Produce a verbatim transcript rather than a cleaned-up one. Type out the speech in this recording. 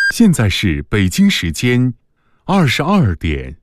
现在是北京时间二十二点